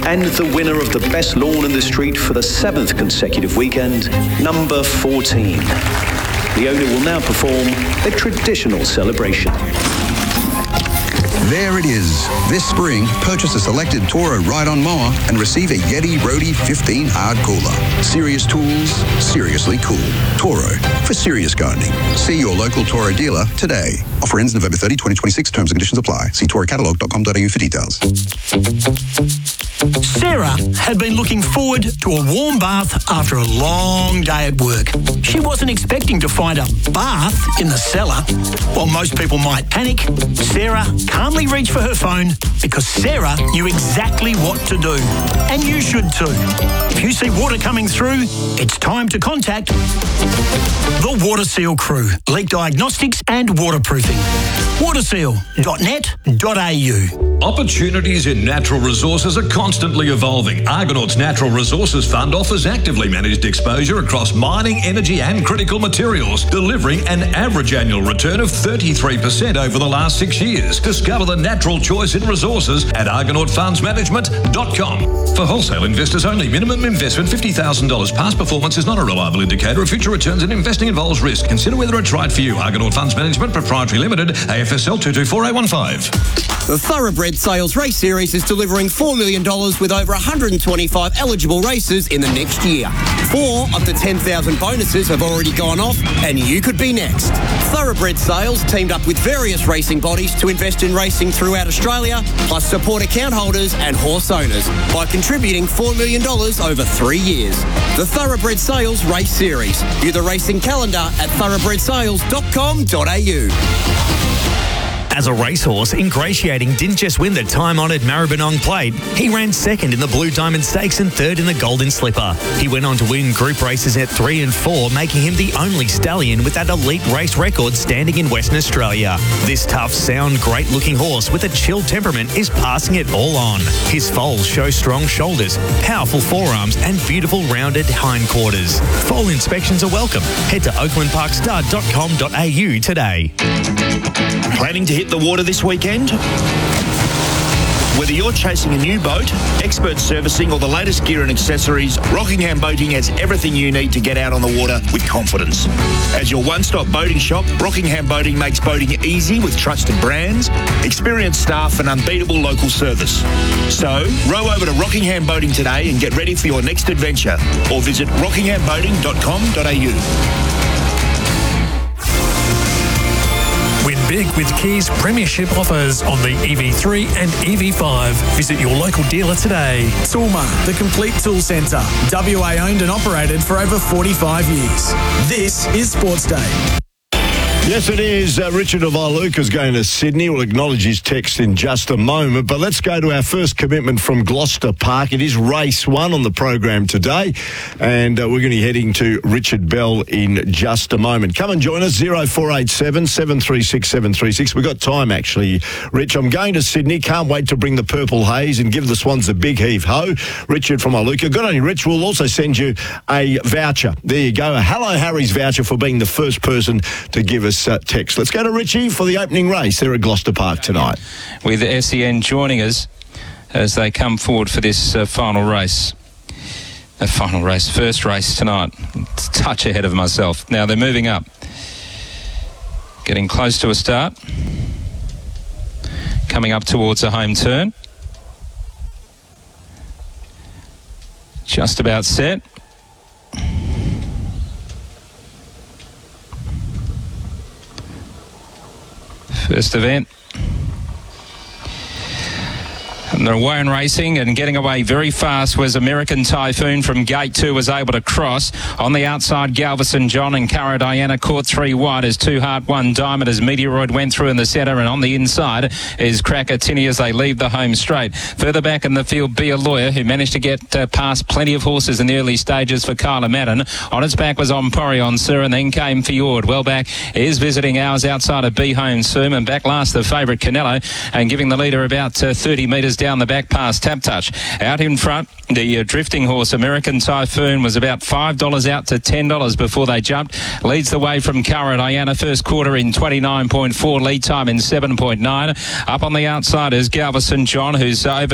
And the winner of the best lawn in the street for the 7th consecutive weekend, number 14. Leona will now perform a traditional celebration. There it is. This spring, purchase a selected Toro ride-on mower and receive a Yeti Roadie 15 hard cooler. Serious tools, seriously cool. Toro, for serious gardening. See your local Toro dealer today. Offer ends November 30, 2026. Terms and conditions apply. See torocatalog.com.au for details. Sarah had been looking forward to a warm bath after a long day at work. She wasn't expecting to find a bath in the cellar. While most people might panic, Sarah calmly reached for her phone because Sarah knew exactly what to do. And you should too. If you see water coming through, it's time to contact the Water Seal crew. Leak diagnostics and waterproofing. waterseal.net.au. Opportunities in natural resources are constantly evolving. Argonaut's Natural Resources Fund offers actively managed exposure across mining, energy and critical materials, delivering an average annual return of 33% over the last 6 years. Discover the natural choice in resources at argonautfundsmanagement.com. For wholesale investors only, minimum investment $50,000. Past performance is not a reliable indicator of future returns and investing involves risk. Consider whether it's right for you. Argonaut Funds Management Proprietary Limited, AFSL 224815. The Thoroughbred Sales Race Series is delivering $4 million with over 125 eligible races in the next year. 4 of the 10,000 bonuses have already gone off, and you could be next. Thoroughbred Sales teamed up with various racing bodies to invest in racing throughout Australia, plus support account holders and horse owners by contributing $4 million over 3 years. The Thoroughbred Sales Race Series. View the racing calendar at thoroughbredsales.com.au. As a racehorse, Ingratiating didn't just win the time-honoured Maribyrnong Plate. He ran second in the Blue Diamond Stakes and third in the Golden Slipper. He went on to win group races at 3 and 4, making him the only stallion with that elite race record standing in Western Australia. This tough, sound, great-looking horse with a chill temperament is passing it all on. His foals show strong shoulders, powerful forearms and beautiful rounded hindquarters. Foal inspections are welcome. Head to oaklandparkstud.com.au today. Planning to hit the water this weekend? Whether you're chasing a new boat, expert servicing or the latest gear and accessories, Rockingham Boating has everything you need to get out on the water with confidence. As your one-stop boating shop, Rockingham Boating makes boating easy with trusted brands, experienced staff and unbeatable local service. So, row over to Rockingham Boating today and get ready for your next adventure, or visit rockinghamboating.com.au. Win big with Kia's premiership offers on the EV3 and EV5. Visit your local dealer today. Toolmart, the complete tool centre. WA owned and operated for over 45 years. This is Sports Day. Yes, it is. Richard of Iluka is going to Sydney. We'll acknowledge his text in just a moment. But let's go to our first commitment from Gloucester Park. It is race 1 on the program today. And we're going to be heading to Richard Bell in just a moment. Come and join us, 0487 736 736. We've got time, actually, Rich. I'm going to Sydney. Can't wait to bring the purple haze and give the Swans a big heave-ho. Richard from Iluka. Good on you, Rich. We'll also send you a voucher. There you go. A Hello Harry's voucher for being the first person to give us text. Let's go to Richie for the opening race there at Gloucester Park tonight. With SEN joining us as they come forward for this final race. First race tonight. It's a touch ahead of myself. Now they're moving up. Getting close to a start. Coming up towards a home turn. Just about set. First event. And they're away and racing, and getting away very fast was American Typhoon from gate 2, was able to cross. On the outside, Galveston John and Cara Diana caught 3 wide as 2 Heart 1 Diamond as Meteoroid went through in the centre, and on the inside is Cracker Tinny as they leave the home straight. Further back in the field, Be a Lawyer, who managed to get past plenty of horses in the early stages for Kyla Madden. On its back was Emporion Sir, and then came Fjord. Well back is Visiting Hours outside of Be Home Soon, and back last the favourite Canelo, and giving the leader about 30 metres down the back past Tap Touch. Out in front, the drifting horse American Typhoon was about $5 out to $10 before they jumped. Leads the way from Cara Diana, first quarter in 29.4, lead time in 7.9. Up on the outside is Galveston John, who's over